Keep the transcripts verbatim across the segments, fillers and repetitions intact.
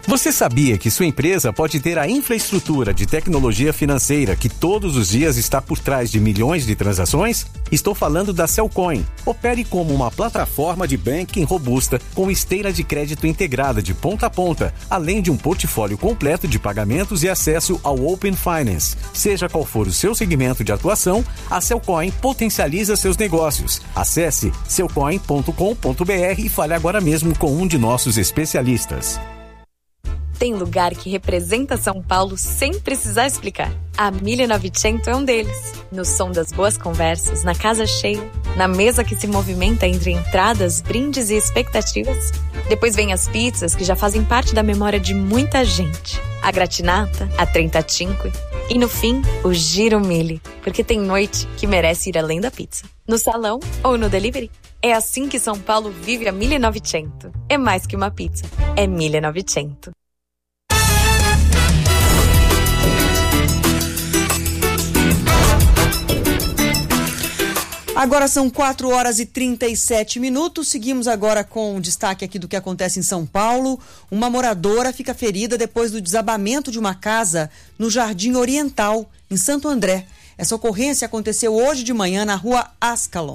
Você sabia que sua empresa pode ter a infraestrutura de tecnologia financeira que todos os dias está por trás de milhões de transações? Estou falando da Cellcoin. Opere como uma plataforma de banking robusta com esteira de crédito integrada de ponta a ponta, além de um portfólio completo de pagamentos e acesso ao Open Finance. Seja qual for o seu segmento de atuação, a Cellcoin potencializa seus negócios. Acesse cellcoin ponto com ponto b r e fale agora mesmo com um de nossos especialistas. Tem lugar que representa São Paulo sem precisar explicar. A mille e novecento é um deles. No som das boas conversas, na casa cheia, na mesa que se movimenta entre entradas, brindes e expectativas. Depois vem as pizzas que já fazem parte da memória de muita gente. A gratinata, a trentacinque e no fim, o Giro Mille, porque tem noite que merece ir além da pizza. No salão ou no delivery. É assim que São Paulo vive a mille e novecento. É mais que uma pizza, é mille e novecento. Agora são quatro horas e trinta e sete minutos. Seguimos agora com o destaque aqui do que acontece em São Paulo. Uma moradora fica ferida depois do desabamento de uma casa no Jardim Oriental, em Santo André. Essa ocorrência aconteceu hoje de manhã na rua Ascalon.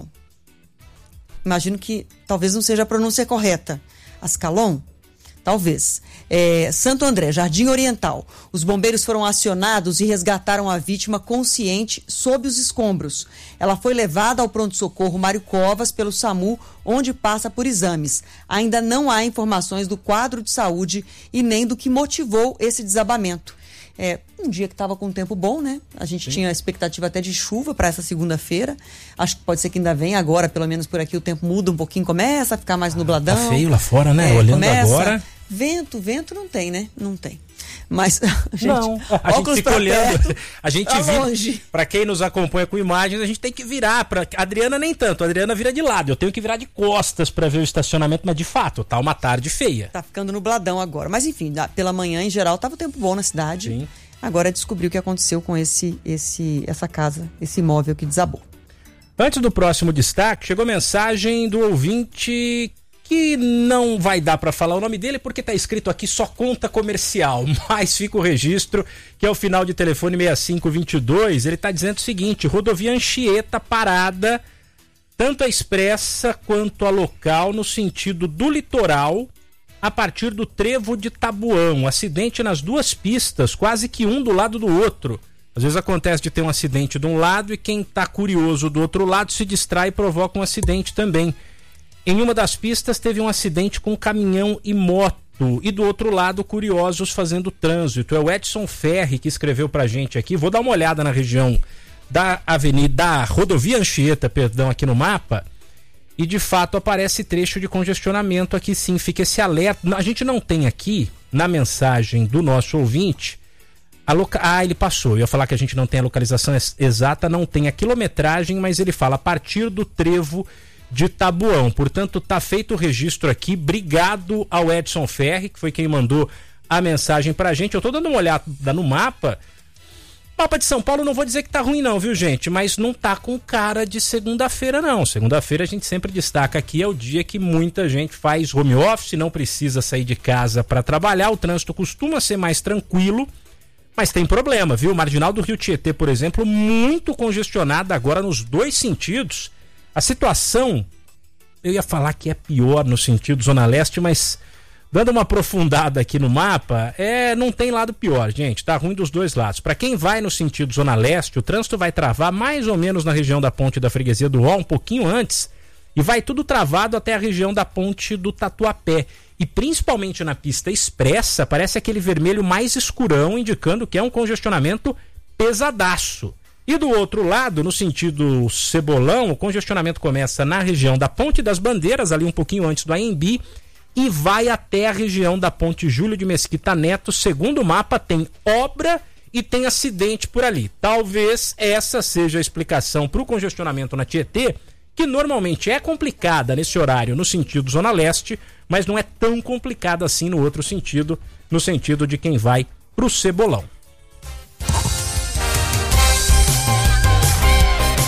Imagino que talvez não seja a pronúncia correta. Ascalon? Talvez. É, Santo André, Jardim Oriental. Os bombeiros foram acionados e resgataram a vítima consciente sob os escombros. Ela foi levada ao pronto-socorro Mário Covas pelo SAMU, onde passa por exames. Ainda não há informações do quadro de saúde e nem do que motivou esse desabamento. É, um dia que estava com um tempo bom, né? A gente Sim. tinha a expectativa até de chuva para essa segunda-feira. Acho que pode ser que ainda venha agora, pelo menos por aqui o tempo muda um pouquinho, começa a ficar mais nubladão. Tá feio lá fora, né? É, Olhando começa... agora. Vento, vento não tem, né? Não tem. Mas a gente, não, a gente fica olhando, perto, a gente tá vira, longe. Pra quem nos acompanha com imagens, a gente tem que virar, pra, a Adriana nem tanto, a Adriana vira de lado, eu tenho que virar de costas pra ver o estacionamento, mas de fato, tá uma tarde feia. Tá ficando nubladão agora, mas enfim, pela manhã em geral tava o tempo bom na cidade. Sim. Agora descobriu o que aconteceu com esse, esse, essa casa, esse imóvel que desabou. Antes do próximo destaque, chegou mensagem do ouvinte que não vai dar para falar o nome dele porque tá escrito aqui só conta comercial, mas fica o registro que é o final de telefone sessenta e cinco vinte e dois, ele tá dizendo o seguinte: rodovia Anchieta parada, tanto a expressa quanto a local no sentido do litoral, a partir do trevo de Tabuão, acidente nas duas pistas, quase que um do lado do outro. Às vezes acontece de ter um acidente de um lado e quem tá curioso do outro lado se distrai e provoca um acidente também. Em uma das pistas teve um acidente com caminhão e moto e do outro lado curiosos fazendo trânsito. É o Edson Ferri que escreveu pra gente aqui. Vou dar uma olhada na região da avenida, da rodovia Anchieta, perdão, aqui no mapa. E de fato aparece trecho de congestionamento aqui sim, fica esse alerta. A gente não tem aqui, na mensagem do nosso ouvinte, a loca... ah, ele passou, eu ia falar que a gente não tem a localização exata, não tem a quilometragem, mas ele fala a partir do trevo de Tabuão. Portanto, tá feito o registro aqui. Obrigado ao Edson Ferri, que foi quem mandou a mensagem pra gente. Eu tô dando uma olhada no mapa. Mapa de São Paulo, não vou dizer que tá ruim não, viu, gente? Mas não tá com cara de segunda-feira, não. Segunda-feira a gente sempre destaca aqui, é o dia que muita gente faz home office, não precisa sair de casa para trabalhar. O trânsito costuma ser mais tranquilo, mas tem problema, viu? Marginal do Rio Tietê, por exemplo, muito congestionada agora nos dois sentidos. A situação, eu ia falar que é pior no sentido Zona Leste, mas dando uma aprofundada aqui no mapa, é, não tem lado pior, gente, tá ruim dos dois lados. Para quem vai no sentido Zona Leste, o trânsito vai travar mais ou menos na região da ponte da Freguesia do Ó, um pouquinho antes, e vai tudo travado até a região da ponte do Tatuapé. E principalmente na pista expressa, parece aquele vermelho mais escurão, indicando que é um congestionamento pesadaço. E do outro lado, no sentido Cebolão, o congestionamento começa na região da Ponte das Bandeiras, ali um pouquinho antes do Anhembi, e vai até a região da Ponte Júlio de Mesquita Neto. Segundo o mapa, tem obra e tem acidente por ali. Talvez essa seja a explicação para o congestionamento na Tietê, que normalmente é complicada nesse horário no sentido Zona Leste, mas não é tão complicada assim no outro sentido, no sentido de quem vai para o Cebolão.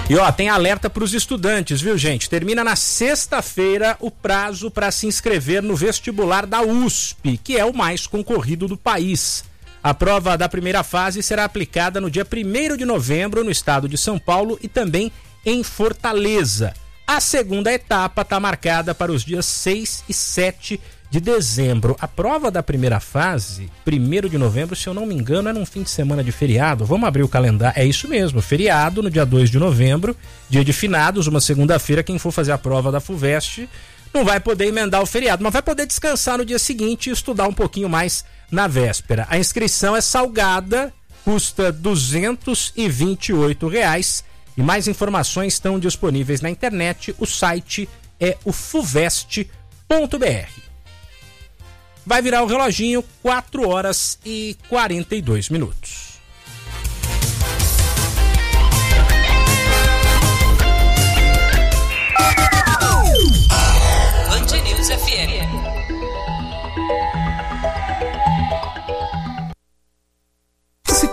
E ó, tem alerta para os estudantes, viu, gente? Termina na sexta-feira o prazo para se inscrever no vestibular da U S P, que é o mais concorrido do país. A prova da primeira fase será aplicada no dia primeiro de novembro no estado de São Paulo e também em Fortaleza. A segunda etapa está marcada para os dias seis e sete de dezembro. A prova da primeira fase, primeiro de novembro, se eu não me engano, é num fim de semana de feriado. Vamos abrir o calendário. É isso mesmo, feriado no dia dois de novembro, dia de finados, uma segunda-feira. Quem for fazer a prova da FUVEST não vai poder emendar o feriado, mas vai poder descansar no dia seguinte e estudar um pouquinho mais na véspera. A inscrição é salgada, custa duzentos e vinte e oito reais. E mais informações estão disponíveis na internet. O site é o fuvest ponto b r. Vai virar o reloginho, quatro horas e quarenta e dois minutos. Band News F M.